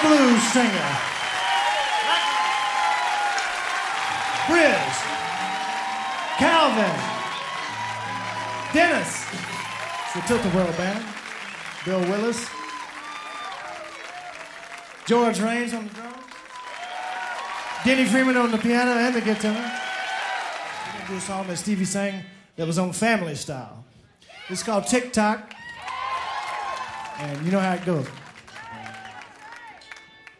blues singer. Briz, Calvin, Dennis, it's the Tilt-A-Whirl Band, Bill Willis, George Raines on the drums, Denny Freeman on the piano and the guitar. We're going to do a song that Stevie sang that was on Family Style. It's called Tick Tock, and you know how it goes.